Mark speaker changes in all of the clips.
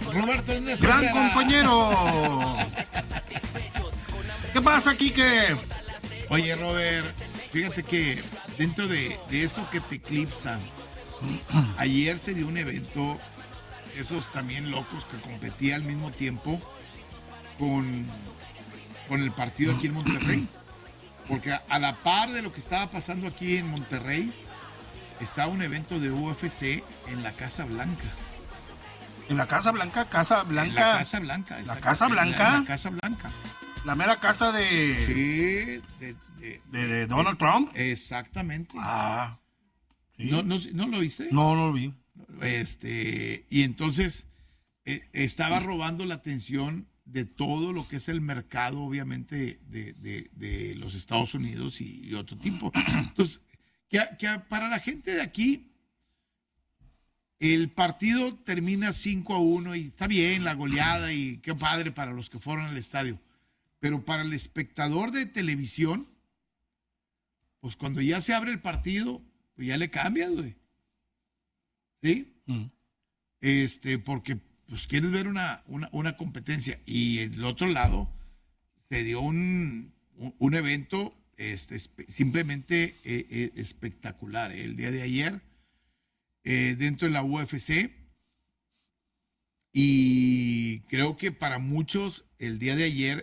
Speaker 1: Roberto Ernesto
Speaker 2: Gran
Speaker 1: Herrera.
Speaker 2: compañero. ¿Qué pasa, Quique?
Speaker 1: Oye, Robert, fíjate que dentro de esto que te eclipsa, ayer se dio un evento, esos también locos que competía al mismo tiempo con el partido aquí en Monterrey. Porque a la par de lo que estaba pasando aquí en Monterrey, estaba un evento de UFC en la Casa Blanca.
Speaker 2: En la Casa Blanca,
Speaker 1: En la Casa Blanca.
Speaker 2: La Casa Blanca.
Speaker 1: La Casa Blanca.
Speaker 2: La mera casa de...
Speaker 1: Sí,
Speaker 2: de Donald Trump.
Speaker 1: Exactamente.
Speaker 2: Ah. ¿Sí?
Speaker 1: ¿No lo viste?
Speaker 2: No lo vi.
Speaker 1: Y entonces estaba robando la atención de todo lo que es el mercado, obviamente, de los Estados Unidos y otro tipo. Entonces, para la gente de aquí, el partido termina 5-1 y está bien la goleada y qué padre para los que fueron al estadio. Pero para el espectador de televisión, pues cuando ya se abre el partido, pues ya le cambias, güey. ¿Sí? Porque pues quieres ver una competencia. Y el otro lado se dio un evento simplemente espectacular. El día de ayer, dentro de la UFC. Y creo que para muchos el día de ayer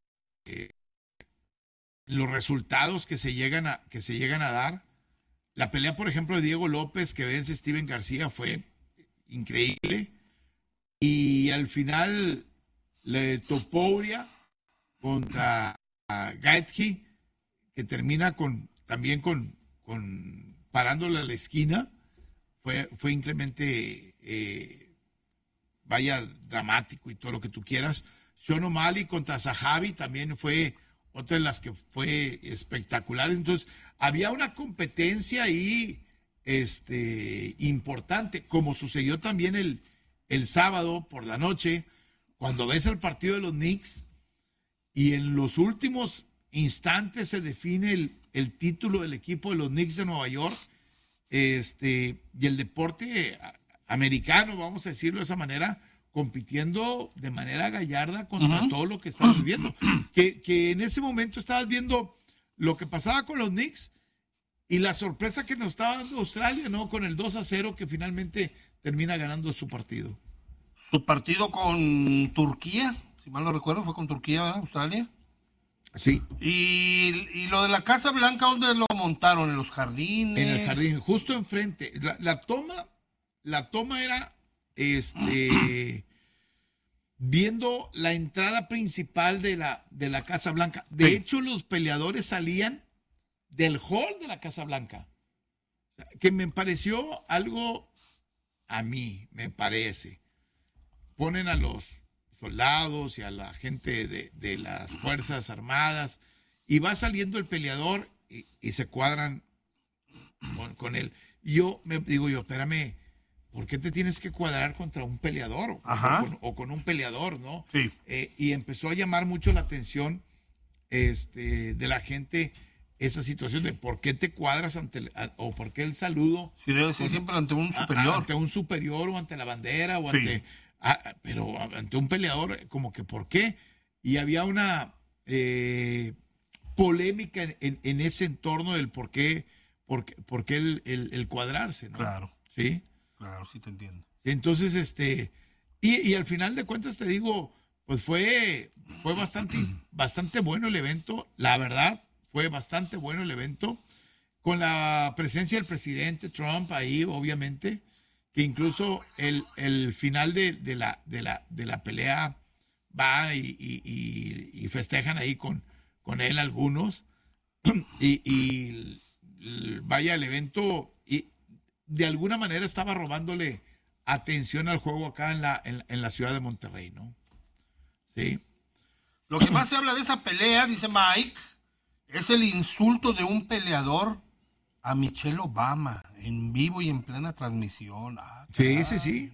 Speaker 1: los resultados que se llegan a dar. La pelea, por ejemplo, de Diego López que vence Steven García fue increíble. Y al final, Topuria contra Gaethje, que termina también con parándole a la esquina, fue increíblemente, vaya, dramático y todo lo que tú quieras. Sean O'Malley contra Zahavi también fue otra de las que fue espectacular. Entonces, había una competencia ahí importante, como sucedió también el sábado por la noche, cuando ves el partido de los Knicks y en los últimos instantes se define el título del equipo de los Knicks de Nueva York, y el deporte americano, vamos a decirlo de esa manera, compitiendo de manera gallarda contra todo lo que estabas viendo. Que en ese momento estabas viendo lo que pasaba con los Knicks y la sorpresa que nos estaba dando Australia, ¿no? Con el 2-0 que finalmente termina ganando su partido.
Speaker 2: Su partido con Turquía, si mal no recuerdo, fue con Turquía, ¿verdad? Australia.
Speaker 1: Sí.
Speaker 2: Y lo de la Casa Blanca, ¿dónde lo montaron? ¿En los jardines?
Speaker 1: En el jardín, justo enfrente. La toma era viendo la entrada principal de la Casa Blanca. De hecho, los peleadores salían del hall de la Casa Blanca. Que me pareció algo, a mí me parece. Ponen a los soldados y a la gente de las Fuerzas Armadas y va saliendo el peleador y se cuadran con él. Yo me digo espérame, ¿por qué te tienes que cuadrar contra un peleador o con un peleador, no?
Speaker 2: Sí.
Speaker 1: Y empezó a llamar mucho la atención de la gente esa situación de por qué te cuadras o por qué el saludo.
Speaker 2: Sí, debe ser siempre ante un superior.
Speaker 1: Ante un superior o ante la bandera o ante... pero ante un peleador, como que ¿por qué? Y había una polémica en ese entorno del por qué el cuadrarse, ¿no?
Speaker 2: Claro.
Speaker 1: ¿Sí?
Speaker 2: Claro, sí te entiendo.
Speaker 1: Entonces, y al final de cuentas te digo, pues fue bastante bueno el evento, la verdad, fue bastante bueno el evento, con la presencia del presidente Trump ahí, obviamente, que incluso el final de la pelea va y festejan ahí con él algunos, y vaya el evento, y de alguna manera estaba robándole atención al juego acá en la ciudad de Monterrey, ¿no? Sí.
Speaker 2: Lo que más se habla de esa pelea, dice Mike, es el insulto de un peleador a Michelle Obama en vivo y en plena transmisión.
Speaker 1: Sí.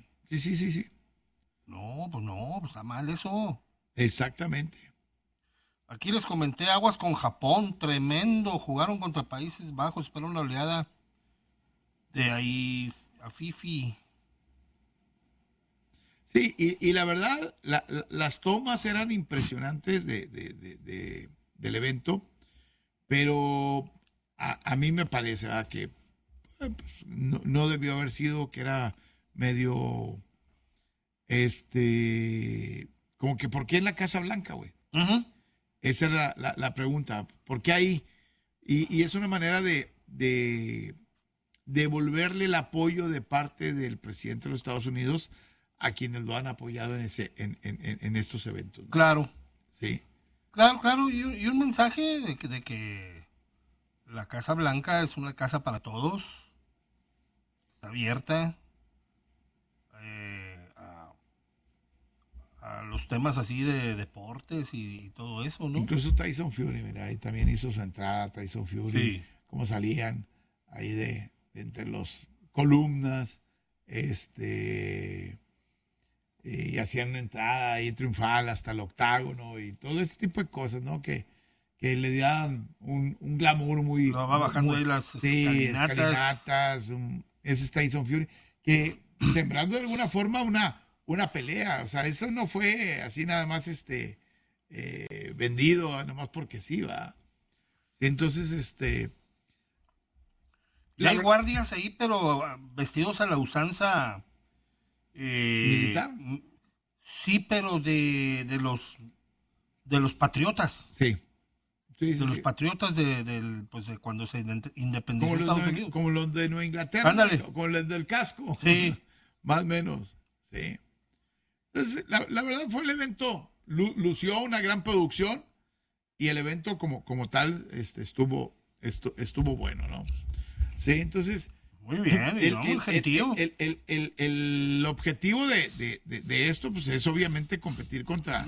Speaker 2: No, pues está mal eso.
Speaker 1: Exactamente.
Speaker 2: Aquí les comenté aguas con Japón, tremendo. Jugaron contra Países Bajos, espera una oleada de ahí a Fifi.
Speaker 1: Sí, y la verdad, las tomas eran impresionantes del evento, pero a mí me parece que pues, no debió haber sido, que era medio, como que ¿por qué en la Casa Blanca, güey?
Speaker 2: Ujú.
Speaker 1: Esa es la pregunta. ¿Por qué ahí? Y es una manera de devolverle el apoyo de parte del presidente de los Estados Unidos a quienes lo han apoyado en estos eventos, ¿no?
Speaker 2: Claro,
Speaker 1: Sí.
Speaker 2: claro. Y un mensaje de que la Casa Blanca es una casa para todos, está abierta a los temas así de deportes y todo eso, ¿no?
Speaker 1: Incluso Tyson Fury, mira, ahí también hizo su entrada, Tyson Fury,
Speaker 2: Sí.
Speaker 1: cómo salían ahí de entre los columnas, y hacían una entrada ahí triunfal hasta el octágono y todo ese tipo de cosas, ¿no? Que le dan un glamour muy...
Speaker 2: Lo va bajando
Speaker 1: muy-
Speaker 2: ahí las
Speaker 1: sí,
Speaker 2: escalinatas.
Speaker 1: escalinatas, ese es Tyson Fury, que sembrando de alguna forma una pelea, o sea, eso no fue así nada más vendido, nomás porque sí, va. Entonces,
Speaker 2: Y
Speaker 1: la
Speaker 2: hay
Speaker 1: ver-
Speaker 2: guardias ahí, pero vestidos a la usanza.
Speaker 1: ¿Militar?
Speaker 2: Sí, pero de los patriotas.
Speaker 1: sí, sí,
Speaker 2: De
Speaker 1: sí,
Speaker 2: los
Speaker 1: sí.
Speaker 2: patriotas pues de cuando se independizó
Speaker 1: Como los,
Speaker 2: Estados
Speaker 1: de,
Speaker 2: Unidos.
Speaker 1: como los de Nueva Inglaterra,
Speaker 2: Ándale.
Speaker 1: como los del casco,
Speaker 2: Sí.
Speaker 1: más o menos, sí. Entonces, la verdad fue el evento, lució una gran producción y el evento como tal estuvo bueno, ¿no? Sí, entonces...
Speaker 2: Muy bien, y no, muy gentío.
Speaker 1: El objetivo de esto pues, es obviamente competir contra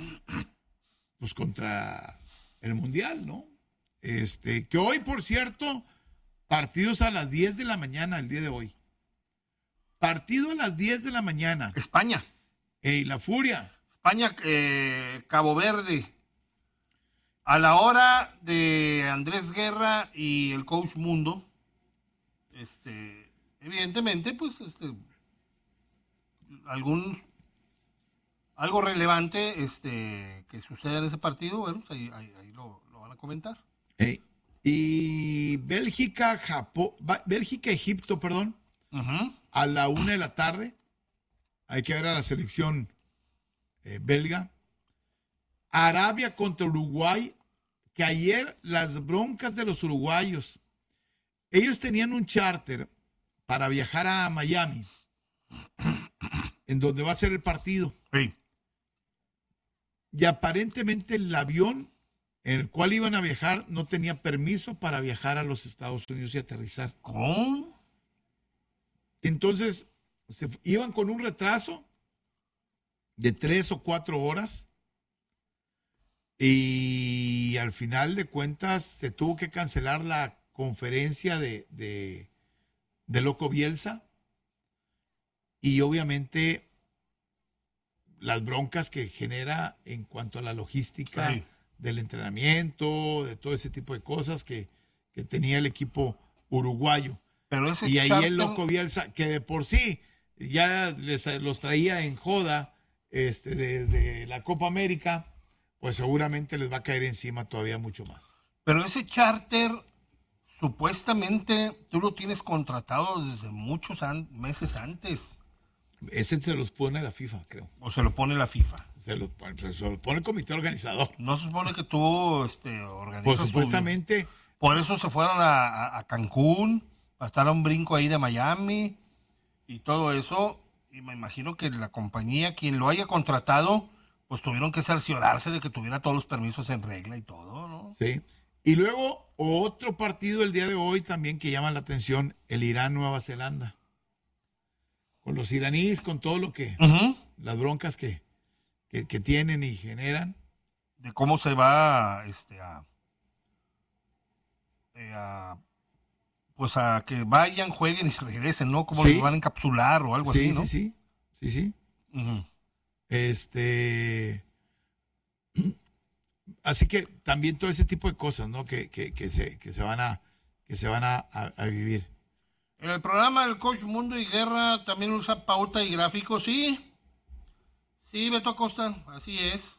Speaker 1: el Mundial, ¿no? Que hoy, por cierto, partidos a las 10 de la mañana, el día de hoy. Partido a las 10 de la mañana.
Speaker 2: España.
Speaker 1: Ey, la Furia.
Speaker 2: España, Cabo Verde. A la hora de Andrés Guerra y el coach Mundo, evidentemente, pues, algo relevante, que suceda en ese partido, bueno, pues ahí lo van a comentar.
Speaker 1: Ey. Y Bélgica-Egipto, perdón,
Speaker 2: Ujú.
Speaker 1: a la 1 de la tarde. Hay que ver a la selección belga. Arabia contra Uruguay, que ayer las broncas de los uruguayos, ellos tenían un charter para viajar a Miami, en donde va a ser el partido,
Speaker 2: Sí.
Speaker 1: y aparentemente el avión en el cual iban a viajar no tenía permiso para viajar a los Estados Unidos y aterrizar.
Speaker 2: ¿Cómo?
Speaker 1: Entonces, iban con un retraso de 3 o 4 horas. Y al final de cuentas se tuvo que cancelar la conferencia de Loco Bielsa. Y obviamente las broncas que genera en cuanto a la logística
Speaker 2: Sí.
Speaker 1: del entrenamiento, de todo ese tipo de cosas que tenía el equipo uruguayo.
Speaker 2: Pero ese
Speaker 1: Y ahí
Speaker 2: charter-
Speaker 1: el Loco Bielsa, que de por sí ya los traía en joda desde la Copa América, pues seguramente les va a caer encima todavía mucho más.
Speaker 2: Pero ese charter, supuestamente, tú lo tienes contratado desde muchos meses antes.
Speaker 1: Ese se los pone la FIFA, creo.
Speaker 2: O se lo pone la FIFA.
Speaker 1: Se los pone el comité organizador.
Speaker 2: No se supone que tú organizas
Speaker 1: Pues
Speaker 2: tu-
Speaker 1: supuestamente,
Speaker 2: Por eso se fueron a Cancún, para estar a un brinco ahí de Miami y todo eso. Y me imagino que la compañía, quien lo haya contratado, pues tuvieron que cerciorarse de que tuviera todos los permisos en regla y todo, ¿no?
Speaker 1: sí. Y luego otro partido el día de hoy también que llama la atención, el Irán-Nueva Zelanda. Con los iraníes, con todo lo que,
Speaker 2: Ujú.
Speaker 1: las broncas que tienen y generan.
Speaker 2: De cómo se va pues a que vayan, jueguen y se regresen, ¿no? Como
Speaker 1: Sí.
Speaker 2: los van a encapsular o algo
Speaker 1: Sí,
Speaker 2: así, ¿no?
Speaker 1: sí.
Speaker 2: Ujú.
Speaker 1: Así que también todo ese tipo de cosas, ¿no? Que se van a vivir.
Speaker 2: En el programa del Coach Mundo y Guerra también usa pauta y gráficos, sí. Sí, Beto Acosta, así es.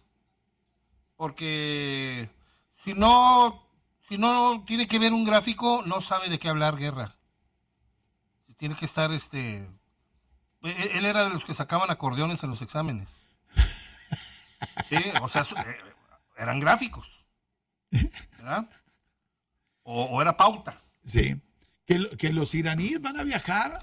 Speaker 2: Porque si no tiene que ver un gráfico, no sabe de qué hablar Guerra. Tiene que estar, él era de los que sacaban acordeones en los exámenes. Sí, o sea, eran gráficos, ¿verdad? O era pauta.
Speaker 1: Sí. Que los iraníes van a viajar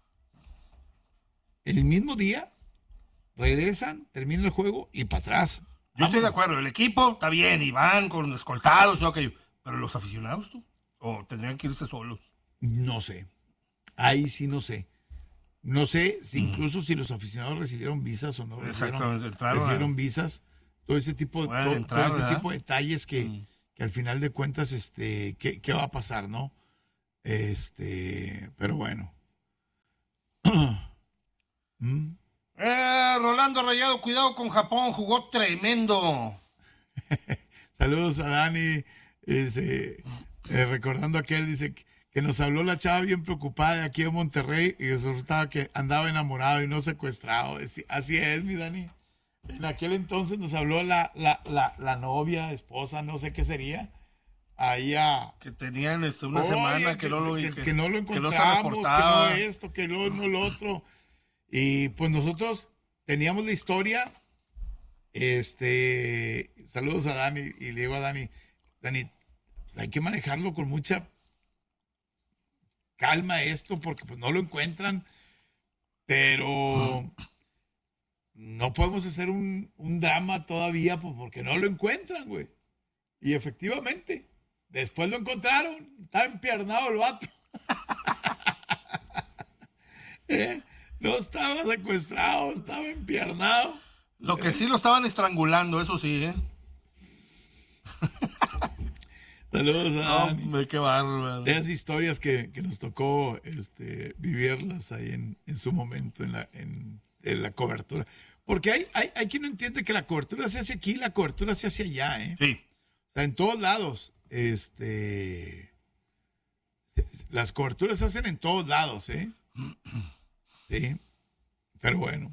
Speaker 1: el mismo día, regresan, termina el juego y para atrás.
Speaker 2: Yo estoy de acuerdo, el equipo está bien, y van con escoltados, todo aquello. Pero los aficionados, ¿tú? ¿O tendrían que irse solos?
Speaker 1: No sé. Ahí sí no sé. No sé si incluso si los aficionados recibieron visas o no recibieron visas. Todo ese tipo de detalles que al final de cuentas, ¿qué va a pasar, no? Pero bueno.
Speaker 2: Rolando Rayado, cuidado con Japón, jugó tremendo.
Speaker 1: Saludos a Dani. Recordando aquel, dice que nos habló la chava bien preocupada de aquí de Monterrey y resultaba que andaba enamorado y no secuestrado. Así es, mi Dani. En aquel entonces nos habló la novia, esposa, no sé qué sería. Ahí
Speaker 2: que tenían una semana que no lo
Speaker 1: encontramos, que no esto, que no lo otro. Y pues nosotros teníamos la historia. Saludos a Dani y le digo a Dani, pues hay que manejarlo con mucha calma esto porque pues no lo encuentran, pero no podemos hacer un drama todavía pues, porque no lo encuentran, güey. Y efectivamente, después lo encontraron, estaba empiernado el vato. No estaba secuestrado, estaba empiernado.
Speaker 2: Lo que sí lo estaban estrangulando, eso sí,
Speaker 1: Saludos a
Speaker 2: Dani. Qué bárbaro.
Speaker 1: De esas historias que nos tocó vivirlas ahí en su momento en la cobertura. Porque hay quien no entiende que la cobertura se hace aquí, la cobertura se hace allá, ¿eh?
Speaker 2: Sí.
Speaker 1: O sea, en todos lados. Las coberturas se hacen en todos lados, ¿eh? Sí. Pero bueno.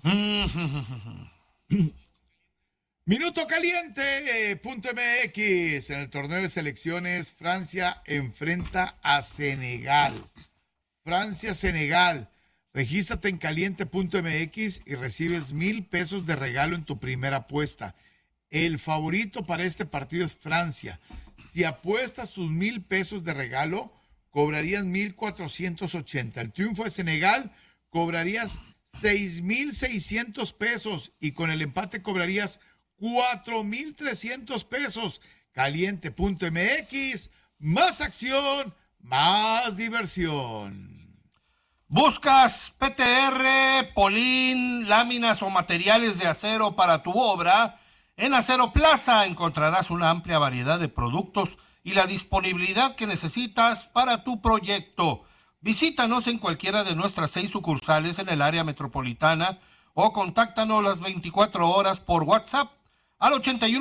Speaker 1: Minuto caliente.mx. En el torneo de selecciones, Francia enfrenta a Senegal. Francia-Senegal. Regístrate en caliente.mx y recibes $1,000 de regalo en tu primera apuesta. El favorito para este partido es Francia. Si apuestas tus $1,000 de regalo, cobrarías 1,480. El triunfo de Senegal, cobrarías 6,600 pesos y con el empate cobrarías 4,300 pesos. Caliente.mx, más acción, más diversión.
Speaker 2: ¿Buscas PTR, Polín, láminas o materiales de acero para tu obra? En Acero Plaza encontrarás una amplia variedad de productos y la disponibilidad que necesitas para tu proyecto. Visítanos en cualquiera de nuestras 6 sucursales en el área metropolitana o contáctanos las 24 horas por WhatsApp al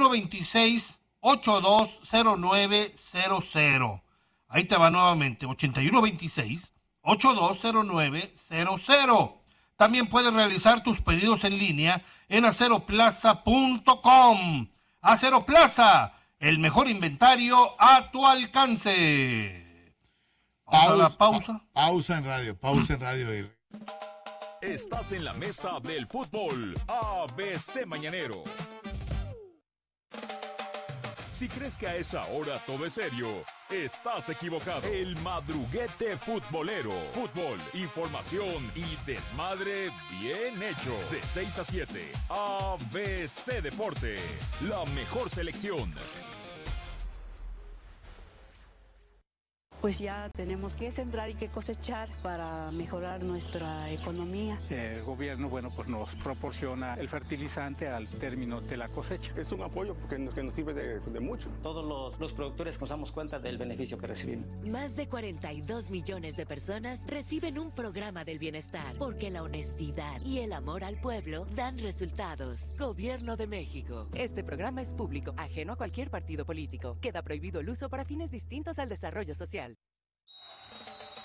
Speaker 2: 8126-820900. Ahí te va nuevamente, 8126-820900. También puedes realizar tus pedidos en línea en aceroplaza.com. Acero Plaza, el mejor inventario a tu alcance.
Speaker 1: Pausa en radio.
Speaker 3: Estás en la mesa del fútbol ABC Mañanero. Si crees que a esa hora todo es serio, estás equivocado. El madruguete futbolero. Fútbol, información y desmadre bien hecho. De 6 a 7, ABC Deportes. La mejor selección.
Speaker 4: Pues ya tenemos que sembrar y que cosechar para mejorar nuestra economía.
Speaker 5: El gobierno, pues nos proporciona el fertilizante al término de la cosecha.
Speaker 6: Es un apoyo porque nos sirve de mucho.
Speaker 7: Todos los productores nos damos cuenta del beneficio que recibimos.
Speaker 8: Más de 42 millones de personas reciben un programa del bienestar porque la honestidad y el amor al pueblo dan resultados. Gobierno de México.
Speaker 9: Este programa es público, ajeno a cualquier partido político. Queda prohibido el uso para fines distintos al desarrollo social.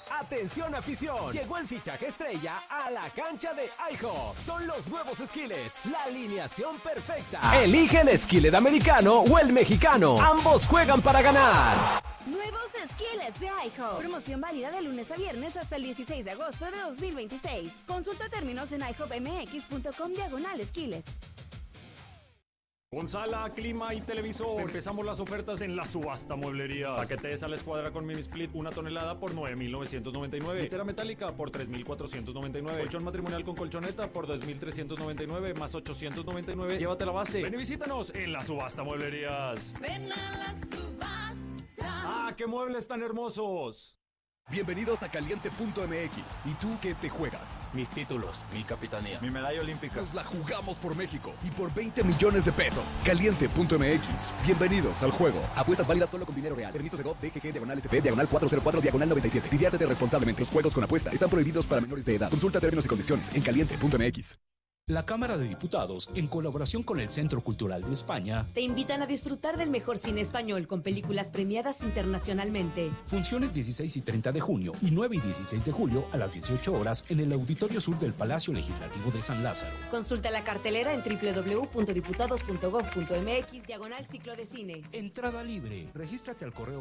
Speaker 10: Atención afición, llegó el fichaje estrella a la cancha de iHop. Son los nuevos skillets, la alineación perfecta. Elige el skillet americano o el mexicano. Ambos juegan para ganar.
Speaker 11: Nuevos skillets de iHop. Promoción válida de lunes a viernes hasta el 16 de agosto de 2026. Consulta términos en ihopmx.com/skillets.
Speaker 3: Con sala, clima y televisor. Empezamos las ofertas en la subasta mueblería. Paquete de sala escuadra con mini split 1 tonelada por 9,999. Litera metálica por 3,499. Colchón matrimonial con colchoneta por 2,399 más 899. Llévate la base. Ven y visítanos en la subasta mueblerías.
Speaker 11: Ven a la subasta.
Speaker 3: ¡Ah, qué muebles tan hermosos!
Speaker 10: Bienvenidos a Caliente.mx. ¿Y tú qué te juegas?
Speaker 12: Mis títulos, mi capitanía,
Speaker 13: mi medalla olímpica.
Speaker 10: Nos la jugamos por México y por 20 millones de pesos. Caliente.mx. Bienvenidos al juego. Apuestas válidas solo con dinero real. Permisos de GOV, DGG, /SP, /404, /97. Diviértete responsablemente. Los juegos con apuesta están prohibidos para menores de edad. Consulta términos y condiciones en Caliente.mx.
Speaker 14: La Cámara de Diputados, en colaboración con el Centro Cultural de España,
Speaker 15: te invitan a disfrutar del mejor cine español con películas premiadas internacionalmente.
Speaker 14: Funciones 16 y 30 de junio y 9 y 16 de julio a las 18 horas en el Auditorio Sur del Palacio Legislativo de San Lázaro.
Speaker 15: Consulta la cartelera en www.diputados.gov.mx/ciclo de cine.
Speaker 14: Entrada libre. Regístrate al correo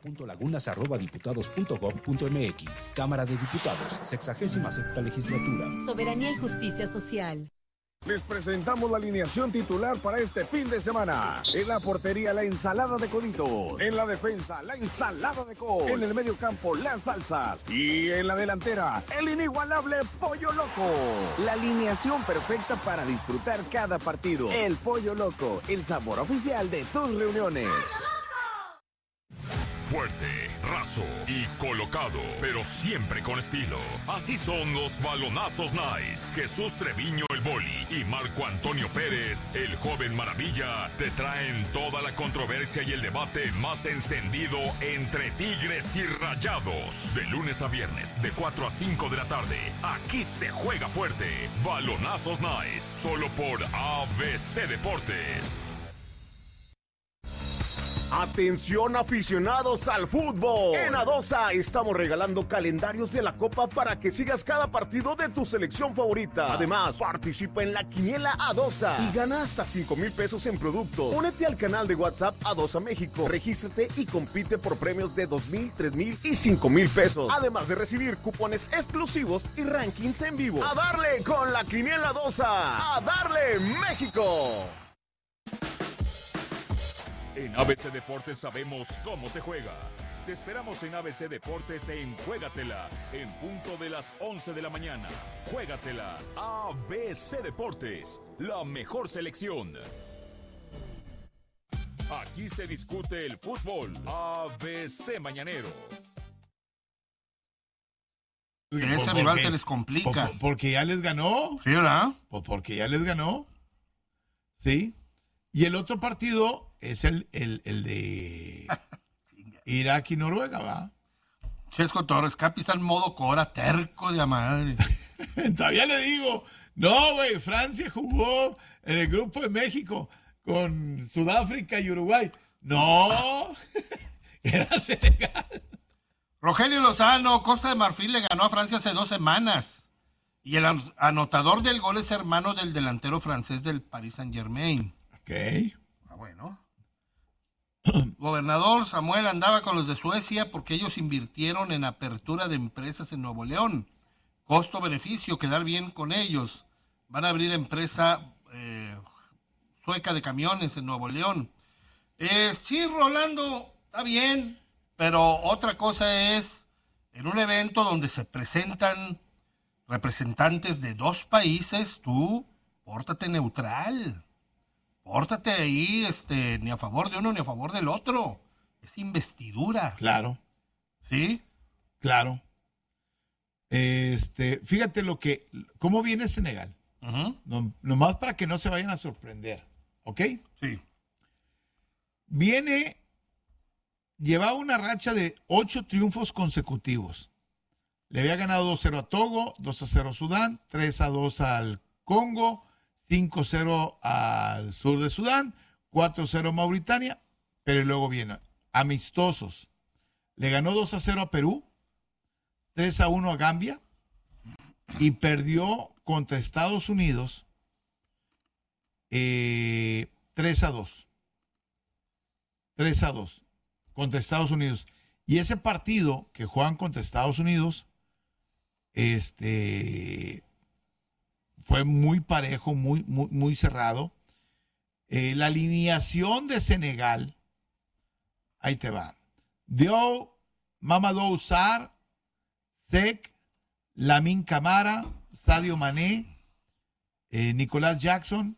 Speaker 14: gabriela.lagunas@diputados.gov.mx. Cámara de Diputados, 66ª legislatura.
Speaker 15: Soberanía y justicia social.
Speaker 16: Les presentamos la alineación titular para este fin de semana. En la portería, la ensalada de coditos. En la defensa, la ensalada de col. En el medio campo, la salsa. Y en la delantera, el inigualable Pollo Loco. La alineación perfecta para disfrutar cada partido. El Pollo Loco, el sabor oficial de tus reuniones.
Speaker 3: Fuerte, raso y colocado, pero siempre con estilo. Así son los balonazos nice. Jesús Treviño el Boli y Marco Antonio Pérez, el joven maravilla, te traen toda la controversia y el debate más encendido entre Tigres y Rayados. De lunes a viernes, de 4 a 5 de la tarde. Aquí se juega fuerte. Balonazos nice, solo por ABC Deportes.
Speaker 17: Atención aficionados al fútbol. En Adosa estamos regalando calendarios de la Copa para que sigas cada partido de tu selección favorita. Además, participa en la quiniela Adosa y gana hasta 5,000 pesos en productos. Únete al canal de WhatsApp Adosa México. Regístrate y compite por premios de 2,000, 3,000 y 5,000 pesos. Además de recibir cupones exclusivos y rankings en vivo. ¡A darle con la quiniela Adosa! ¡A darle México!
Speaker 3: En ABC Deportes sabemos cómo se juega. Te esperamos en ABC Deportes en Juégatela, en punto de las 11 de la mañana. Juégatela, ABC Deportes, la mejor selección. Aquí se discute el fútbol. ABC Mañanero.
Speaker 2: Ese rival se les complica.
Speaker 1: Porque ya les ganó.
Speaker 2: Sí, ¿verdad?
Speaker 1: Porque ya les ganó. Sí. Y el otro partido es el de Irak y Noruega, ¿va?
Speaker 2: Chesco Torres, Capi está en modo Cora, terco de madre.
Speaker 1: Todavía le digo, no, güey, Francia jugó en el grupo de México con Sudáfrica y Uruguay. No, era Senegal.
Speaker 2: Rogelio Lozano, Costa de Marfil le ganó a Francia hace 2 semanas. Y el anotador del gol es hermano del delantero francés del Paris Saint-Germain.
Speaker 1: Ok.
Speaker 2: Bueno. Gobernador Samuel andaba con los de Suecia porque ellos invirtieron en apertura de empresas en Nuevo León. Costo-beneficio, quedar bien con ellos. Van a abrir empresa sueca de camiones en Nuevo León. Sí, Rolando, está bien, pero otra cosa es en un evento donde se presentan representantes de 2 países, tú pórtate neutral. Pórtate ahí, ni a favor de uno ni a favor del otro. Es investidura.
Speaker 1: Claro.
Speaker 2: ¿Sí?
Speaker 1: Claro. Fíjate cómo viene Senegal.
Speaker 2: Uh-huh.
Speaker 1: Nomás para que no se vayan a sorprender. ¿Ok?
Speaker 2: Sí.
Speaker 1: Llevaba una racha de 8 triunfos consecutivos. Le había ganado 2-0 a Togo, 2-0 a Sudán, 3-2 al Congo, 5-0 al sur de Sudán, 4-0 a Mauritania, pero luego viene amistosos. Le ganó 2-0 a Perú, 3-1 a Gambia y perdió contra Estados Unidos 3-2. 3-2 contra Estados Unidos. Y ese partido que juegan contra Estados Unidos fue muy parejo, muy cerrado. La alineación de Senegal, ahí te va. Diop, Mamadou Sarr, Seck, Lamine Camara, Sadio Mané, Nicolás Jackson,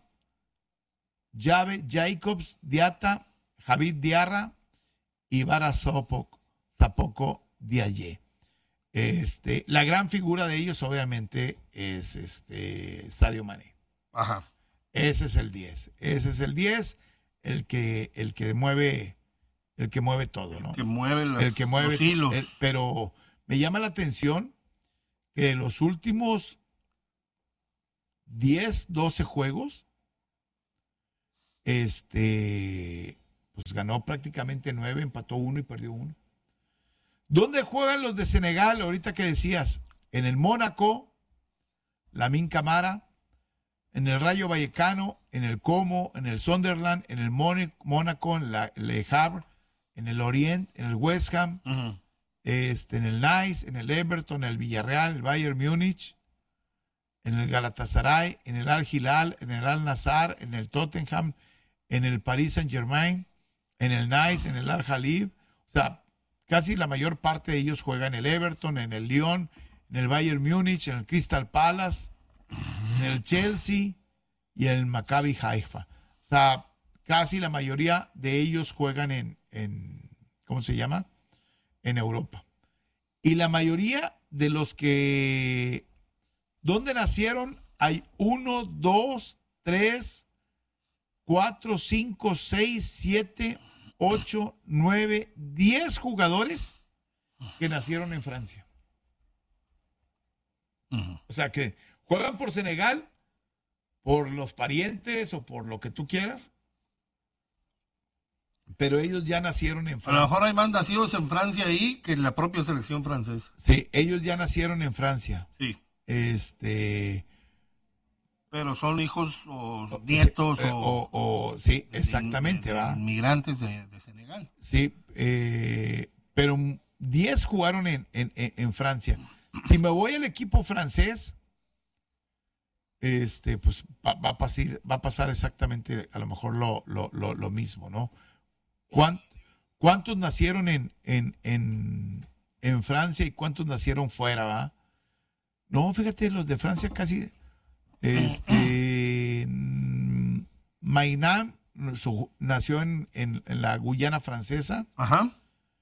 Speaker 1: Jacobs, Diatta, Javid Diarra y Bara Sapoko Diaye. La gran figura de ellos, obviamente, es Sadio Mané.
Speaker 2: Ajá.
Speaker 1: Ese es el 10. Ese es el 10, el que mueve todo, ¿no?
Speaker 2: El que mueve los hilos.
Speaker 1: Pero me llama la atención que los últimos 10, 12 juegos, pues ganó prácticamente 9, empató 1 y perdió 1. ¿Dónde juegan los de Senegal? Ahorita que decías, en el Mónaco, Lamine Camara, en el Rayo Vallecano, en el Como, en el Sunderland, en el Mónaco, en Le Havre, en el Orient, en el West Ham, en el Nice, en el Everton, en el Villarreal, el Bayern Múnich, en el Galatasaray, en el Al Hilal, en el Al Nassr, en el Tottenham, en el Paris Saint-Germain, en el Nice, en el Al Jalib. O sea, casi la mayor parte de ellos juegan en el Everton, en el Lyon, en el Bayern Múnich, en el Crystal Palace, en el Chelsea y el Maccabi Haifa. O sea, casi la mayoría de ellos juegan en ¿cómo se llama? En Europa. Y la mayoría de los que ¿dónde nacieron? Hay 1, 2, 3, 4, 5, 6, 7, 8, 9, 10 jugadores que nacieron en Francia. O sea que juegan por Senegal, por los parientes o por lo que tú quieras, pero ellos ya nacieron en Francia.
Speaker 2: A lo mejor hay más nacidos en Francia ahí que en la propia selección francesa.
Speaker 1: Sí, ellos ya nacieron en Francia.
Speaker 2: Sí.
Speaker 1: Pero
Speaker 2: son hijos o nietos
Speaker 1: sí, exactamente,
Speaker 2: de inmigrantes de Senegal.
Speaker 1: Sí, pero 10 jugaron en Francia. Si me voy al equipo francés, pues va a pasar exactamente a lo mejor lo mismo, ¿no? ¿Cuántos nacieron en Francia y cuántos nacieron fuera, va? No, fíjate, los de Francia casi... Maynard nació en la Guyana francesa.
Speaker 2: Ajá.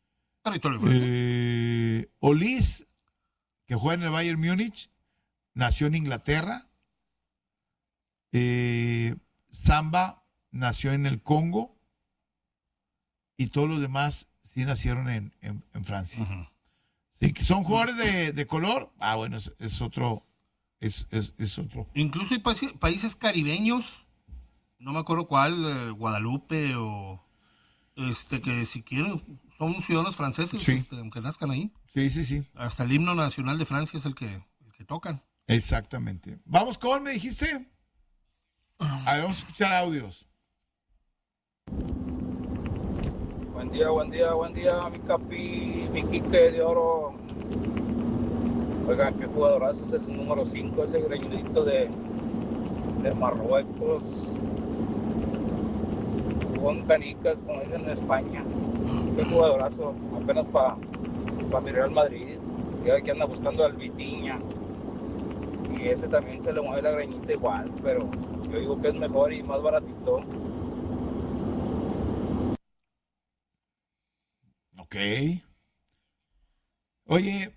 Speaker 1: Olis, que juega en el Bayern Múnich, nació en Inglaterra. Samba nació en el Congo. Y todos los demás sí nacieron en Francia. Uh-huh. Sí, que son jugadores de color. Bueno, es otro. Es otro.
Speaker 2: Incluso hay países caribeños, no me acuerdo cuál, Guadalupe o que si quieren son ciudadanos franceses,
Speaker 1: sí.
Speaker 2: Aunque nazcan ahí.
Speaker 1: Sí.
Speaker 2: Hasta el himno nacional de Francia es el que tocan.
Speaker 1: Exactamente. Vamos con, me dijiste. A ver, vamos a escuchar audios.
Speaker 13: Buen día, mi Capi, mi Quique de Oro. Oiga, qué jugadorazo es el número 5, ese greñudito de Marruecos. Jugó en canicas, como dicen en España. Qué jugadorazo, apenas para mi Real Madrid. Ya que anda buscando al Vitinha. Y ese también se le mueve la greñita igual, pero yo digo que es mejor y más baratito.
Speaker 1: Ok. Oye,